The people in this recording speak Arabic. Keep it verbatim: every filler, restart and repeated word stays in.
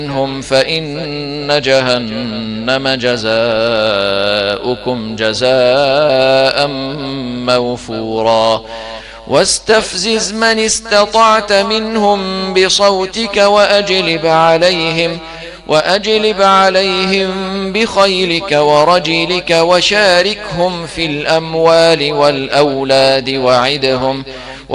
منهم فإن جهنم جزاؤكم جزاء موفورا واستفزز من استطعت منهم بصوتك وأجلب عليهم وأجلب عليهم بخيلك ورجلك وشاركهم في الأموال والأولاد وعدهم